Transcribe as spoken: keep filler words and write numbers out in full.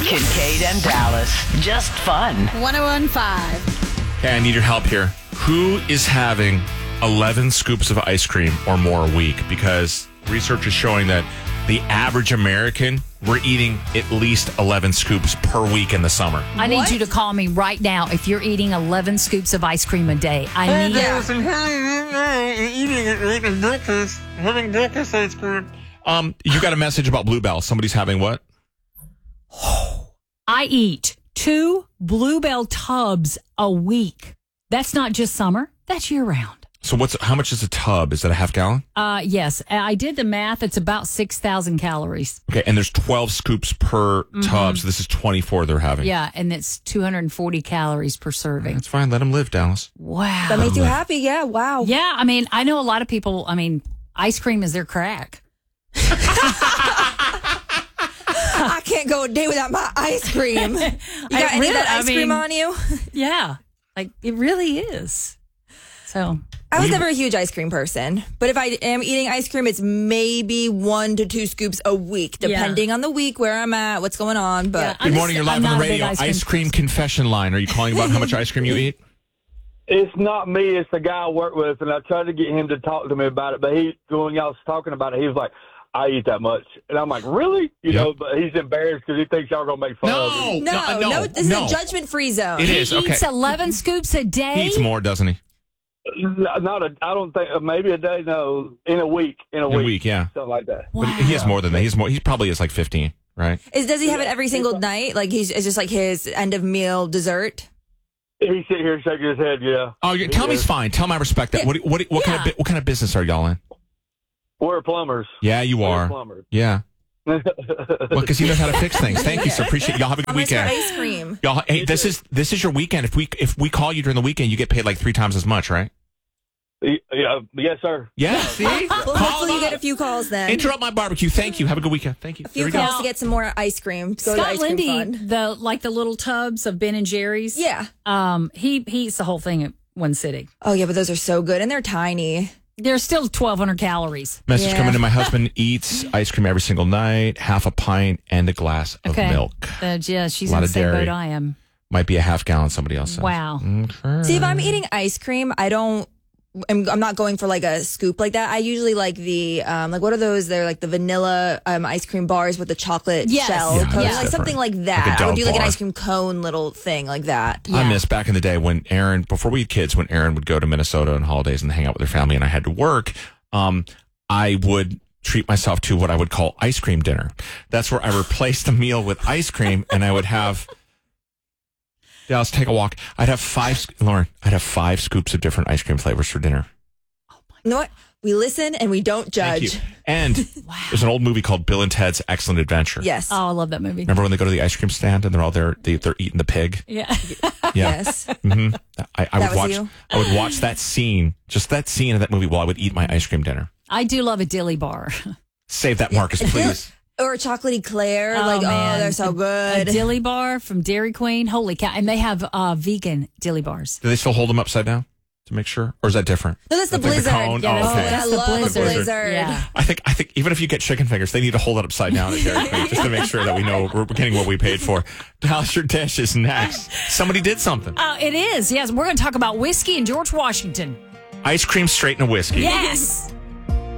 Kincaid and Dallas. Just fun. one oh one point five. Okay, I need your help here. Who is having eleven scoops of ice cream or more a week? Because research is showing that the average American, we're eating at least eleven scoops per week in the summer. I need What? you to call me right now if you're eating eleven scoops of ice cream a day. I need Um, you got a message about Bluebell. Somebody's having what? I eat two Bluebell tubs a week. That's not just summer. That's year round. So what's how much is a tub? Is that a half gallon? Uh, yes, I did the math. It's about six thousand calories. Okay, and there's twelve scoops per tub, so this is twenty-four they're having. Yeah, and it's two hundred forty calories per serving. That's fine. Let them live, Dallas. Wow. That makes you happy? Yeah, wow. Yeah, I mean, I know a lot of people, I mean, ice cream is their crack. I can't go a day without my ice cream. You got I any really- of that I ice cream mean- on you? Yeah, like it really is. So, I was never a huge ice cream person, but if I am eating ice cream, it's maybe one to two scoops a week, depending on the week, where I'm at, what's going on. But Yeah, Good I'm morning. just- You're live I'm on the not a big radio. ice Ice cream cream, confession line. Are you calling about how much ice cream you eat? It's not me. It's the guy I work with, and I tried to get him to talk to me about it. But he, when y'all was talking about it, he was like, "I eat that much," and I'm like, "Really?" You Yep. know, but he's embarrassed because he thinks y'all gonna make fun of him. no, no, this no. is a judgment-free zone. It he is, okay. eats eleven scoops a day. He eats more, doesn't he? Not a. I don't think maybe a day. No, in a week. In a In a week. week, yeah. Something like that. Wow. But he has more than that. He's more. He probably is like fifteen, right? Is does he have it every single night? Like he's it's just like his end of meal dessert. He sit here shaking his head. Yeah. Oh, you tell me he's fine. Tell him I respect that. Yeah. What? What? What kind of? Yeah. bu- What kind of business are y'all in? We're plumbers. Yeah, you We're are. plumbers. Yeah. Well, because he knows how to fix things. Thank you, sir. Appreciate y'all. Have a good Almost for weekend. ice cream. Y'all, hey, this is this is your weekend. If we if we call you during the weekend, you get paid like three times as much, right? Yeah. Yes, sir. Yeah. See. Well, Call hopefully you him get a up. few calls then. Interrupt my barbecue. Thank you. Have a good weekend. Thank you. a few There we go. calls to get some more ice cream. Go to the Scott ice cream Lindy, fund. the like the little tubs of Ben and Jerry's. Yeah. Um, he he eats the whole thing at one sitting. Oh yeah, but those are so good and they're tiny. There's still twelve hundred calories. Message Yeah. coming in. My husband eats ice cream every single night, half a pint and a glass of Okay. milk. Uh, yeah, she's A lot in the of same dairy. boat I am. Might be a half gallon. Somebody else says. Wow. Okay. See, if I'm eating ice cream, I don't. I'm, I'm not going for like a scoop like that. I usually like the um like what are those? They're like the vanilla um ice cream bars with the chocolate Yes. shell, Yeah, coating, that's like something different. like that. Like a I would Dove do like an bar. ice cream cone little thing like that. I Yeah. miss back in the day when Aaron, before we had kids, when Aaron would go to Minnesota on holidays and hang out with her family and I had to work, um, I would treat myself to what I would call ice cream dinner. That's where I replaced a meal with ice cream and I would have, yeah, let's take a walk. I'd have five, Lauren, I'd have five scoops of different ice cream flavors for dinner. You know what? We listen and we don't Thank judge. you. And there's an old movie called Bill and Ted's Excellent Adventure. Yes. Oh, I love that movie. Remember when they go to the ice cream stand and they're all there, they, they're eating the pig? Yeah. Yeah. Yes. hmm I, I That would was watch. you? I would watch that scene, just that scene of that movie, while I would eat my ice cream dinner. I do love a dilly bar. Save that, Marcus, please. Or a chocolatey Claire. Oh, like, man. oh, they're so A good. dilly bar from Dairy Queen. Holy cow. And they have uh, vegan dilly bars. Do they still hold them upside down to make sure, or is that different? no, that's the That's like the blizzard. cone? Yeah, Oh, that's, okay. that's I the love a blizzard. blizzard. Yeah. I think. I think even if you get chicken fingers, they need to hold it upside down at Dairy Queen just to make sure that we know we're getting what we paid for. Dallas, your dish is next. Somebody did something. Uh, it is. Yes. We're going to talk about whiskey and George Washington. Ice cream straight in a whiskey. Yes.